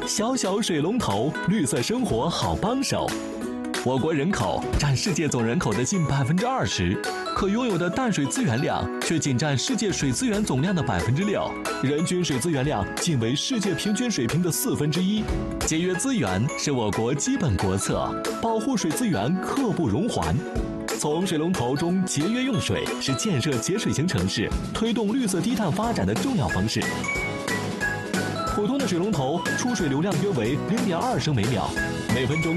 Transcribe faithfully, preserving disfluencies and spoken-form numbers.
小小水龙头，绿色生活好帮手。我国人口占世界总人口的近百分之二十，可拥有的淡水资源量却仅占世界水资源总量的百分之六，人均水资源量仅为世界平均水平的四分之一。节约资源是我国基本国策，保护水资源刻不容缓。从水龙头中节约用水是建设节水型城市、推动绿色低碳发展的重要方式。普通的水龙头出水流量约为零点二升每秒，每分钟